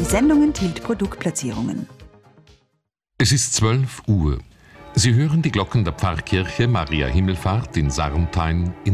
Sendung enthielt Produktplatzierungen. Es ist 12 Uhr. Sie hören die Glocken der Pfarrkirche Maria Himmelfahrt in Sarnthein in